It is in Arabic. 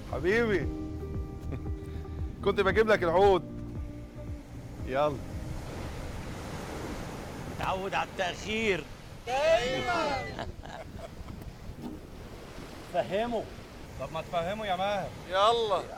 حبيبي كنت بجيب لك العود. يلا. تعود على التأخير. فهمه. طب ما تفهمه يا ماهر. يلا.